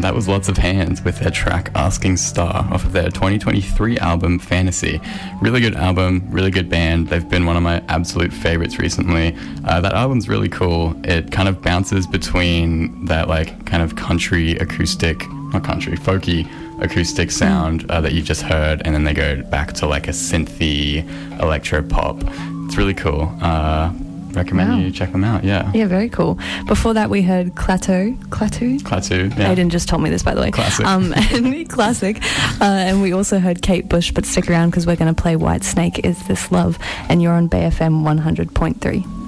that was Lots of Hands with their track Asking Star off of their 2023 album Fantasy. Really good album, really good band. They've been one of my absolute favorites recently. That album's really cool. It kind of bounces between that like kind of country acoustic, not country, folky acoustic sound that you just heard, and then they go back to like a synthy electro pop. It's really cool. Recommend you check them out. Yeah, very cool. Before that we heard Klaatu, yeah. Aiden just told me this, by the way. Classic. And classic. And we also heard Kate Bush, but stick around because we're going to play White Snake, Is This Love, and you're on BFM 100.3.